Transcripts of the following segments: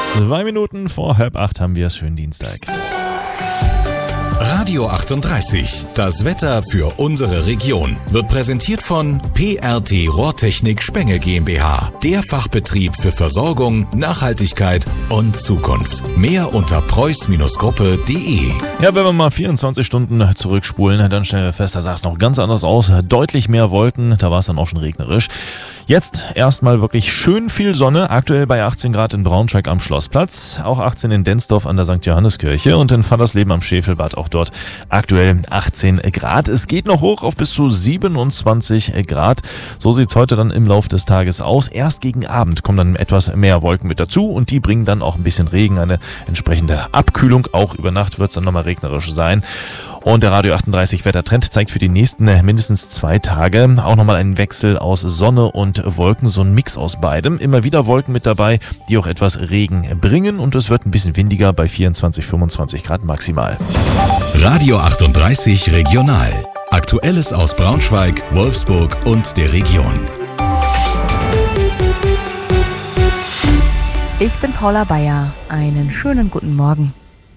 2 Minuten vor 7:30 haben wir es. Schönen Dienstag. Radio 38, das Wetter für unsere Region, wird präsentiert von PRT Rohrtechnik Spenge GmbH, der Fachbetrieb für Versorgung, Nachhaltigkeit und Zukunft. Mehr unter preuß-gruppe.de. Ja, wenn wir mal 24 Stunden zurückspulen, dann stellen wir fest, da sah es noch ganz anders aus. Deutlich mehr Wolken, da war es dann auch schon regnerisch. Jetzt erstmal wirklich schön viel Sonne, aktuell bei 18 Grad in Braunschweig am Schlossplatz, auch 18 in Densdorf an der St. Johanneskirche und in Fallersleben am Schäfelbad, auch dort aktuell 18 Grad. Es geht noch hoch auf bis zu 27 Grad. So sieht es heute dann im Laufe des Tages aus. Erst gegen Abend kommen dann etwas mehr Wolken mit dazu und die bringen dann auch ein bisschen Regen, eine entsprechende Abkühlung. Auch über Nacht wird es dann nochmal regnerisch sein. Und der Radio 38 Wettertrend zeigt für die nächsten mindestens 2 Tage auch nochmal einen Wechsel aus Sonne und Wolken, so ein Mix aus beidem. Immer wieder Wolken mit dabei, die auch etwas Regen bringen und es wird ein bisschen windiger bei 24, 25 Grad maximal. Radio 38 Regional. Aktuelles aus Braunschweig, Wolfsburg und der Region. Ich bin Paula Bayer. Einen schönen guten Morgen.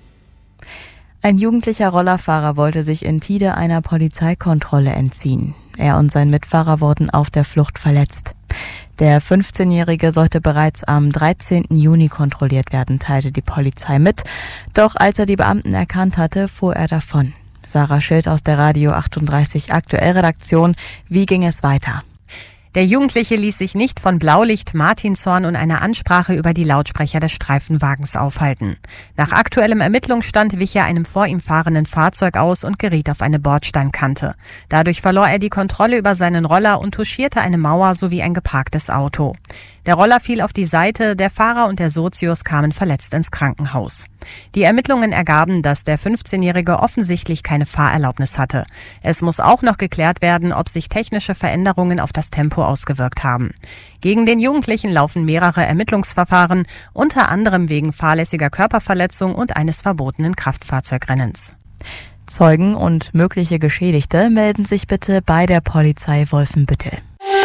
Ein jugendlicher Rollerfahrer wollte sich in Tide einer Polizeikontrolle entziehen. Er und sein Mitfahrer wurden auf der Flucht verletzt. Der 15-Jährige sollte bereits am 13. Juni kontrolliert werden, teilte die Polizei mit. Doch als er die Beamten erkannt hatte, fuhr er davon. Sarah Schild aus der Radio 38 Aktuell-Redaktion. Wie ging es weiter? Der Jugendliche ließ sich nicht von Blaulicht, Martinshorn und einer Ansprache über die Lautsprecher des Streifenwagens aufhalten. Nach aktuellem Ermittlungsstand wich er einem vor ihm fahrenden Fahrzeug aus und geriet auf eine Bordsteinkante. Dadurch verlor er die Kontrolle über seinen Roller und touchierte eine Mauer sowie ein geparktes Auto. Der Roller fiel auf die Seite, der Fahrer und der Sozius kamen verletzt ins Krankenhaus. Die Ermittlungen ergaben, dass der 15-Jährige offensichtlich keine Fahrerlaubnis hatte. Es muss auch noch geklärt werden, ob sich technische Veränderungen auf das Tempo ausgewirkt haben. Gegen den Jugendlichen laufen mehrere Ermittlungsverfahren, unter anderem wegen fahrlässiger Körperverletzung und eines verbotenen Kraftfahrzeugrennens. Zeugen und mögliche Geschädigte melden sich bitte bei der Polizei Wolfenbüttel.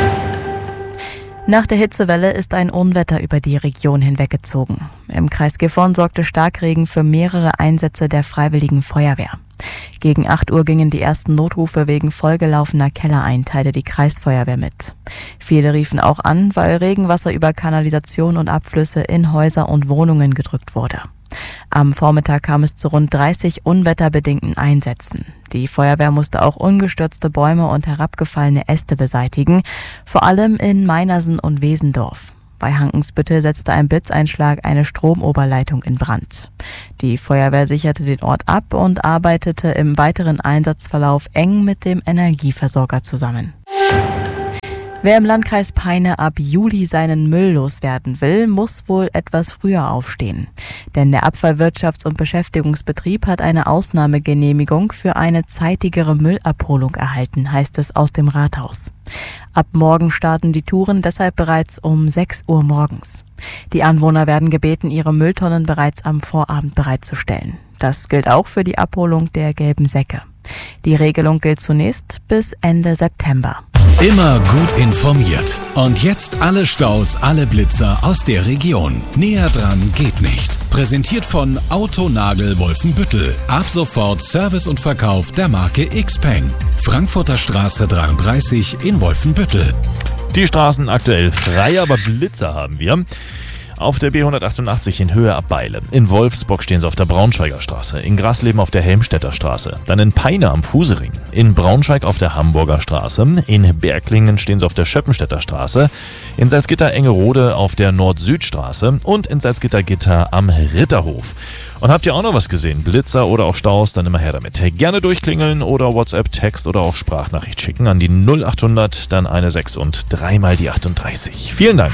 Nach der Hitzewelle ist ein Unwetter über die Region hinweggezogen. Im Kreis Gifhorn sorgte Starkregen für mehrere Einsätze der Freiwilligen Feuerwehr. Gegen 8 Uhr gingen die ersten Notrufe wegen vollgelaufener Keller ein, teilte die Kreisfeuerwehr mit. Viele riefen auch an, weil Regenwasser über Kanalisation und Abflüsse in Häuser und Wohnungen gedrückt wurde. Am Vormittag kam es zu rund 30 unwetterbedingten Einsätzen. Die Feuerwehr musste auch umgestürzte Bäume und herabgefallene Äste beseitigen, vor allem in Meinersen und Wesendorf. Bei Hankensbüttel setzte ein Blitzeinschlag eine Stromoberleitung in Brand. Die Feuerwehr sicherte den Ort ab und arbeitete im weiteren Einsatzverlauf eng mit dem Energieversorger zusammen. Wer im Landkreis Peine ab Juli seinen Müll loswerden will, muss wohl etwas früher aufstehen. Denn der Abfallwirtschafts- und Beschäftigungsbetrieb hat eine Ausnahmegenehmigung für eine zeitigere Müllabholung erhalten, heißt es aus dem Rathaus. Ab morgen starten die Touren deshalb bereits um 6 Uhr morgens. Die Anwohner werden gebeten, ihre Mülltonnen bereits am Vorabend bereitzustellen. Das gilt auch für die Abholung der gelben Säcke. Die Regelung gilt zunächst bis Ende September. Immer gut informiert. Und jetzt alle Staus, alle Blitzer aus der Region. Näher dran geht nicht. Präsentiert von Autonagel Wolfenbüttel. Ab sofort Service und Verkauf der Marke Xpeng. Frankfurter Straße 33 in Wolfenbüttel. Die Straßen aktuell frei, aber Blitzer haben wir. Auf der B188 in Höhe ab Beile. In Wolfsburg stehen sie auf der Braunschweiger Straße. In Grasleben auf der Helmstedter Straße. Dann in Peine am Fusering. In Braunschweig auf der Hamburger Straße. In Berglingen stehen sie auf der Schöppenstädter Straße. In Salzgitter-Engerode auf der Nord-Süd-Straße. Und in Salzgitter-Gitter am Ritterhof. Und habt ihr auch noch was gesehen? Blitzer oder auch Staus? Dann immer her damit. Gerne durchklingeln oder WhatsApp, Text oder auch Sprachnachricht schicken an die 0800, dann eine 6 und 3 mal die 38. Vielen Dank.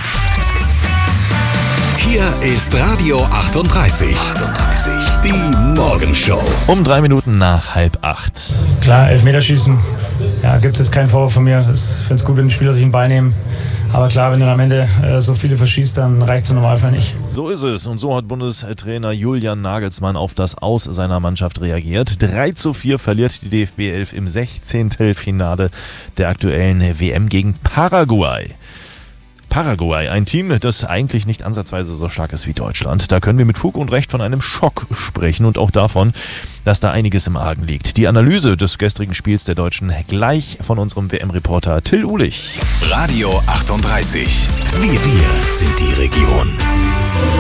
Hier ist Radio 38. Die Morgenshow. Um 3 Minuten nach 7:30. Klar, Elfmeterschießen. Ja, gibt es jetzt keinen Vorwurf von mir. Ich finde es gut, wenn die Spieler sich den Ball nehmen. Aber klar, wenn du am Ende so viele verschießt, dann reicht es im Normalfall nicht. So ist es. Und so hat Bundestrainer Julian Nagelsmann auf das Aus seiner Mannschaft reagiert. 3:4 verliert die DFB 11 im 16. Finale der aktuellen WM gegen Paraguay. Paraguay, ein Team, das eigentlich nicht ansatzweise so stark ist wie Deutschland. Da können wir mit Fug und Recht von einem Schock sprechen und auch davon, dass da einiges im Argen liegt. Die Analyse des gestrigen Spiels der Deutschen gleich von unserem WM-Reporter Till Uhlich. Radio 38. Wir sind die Region.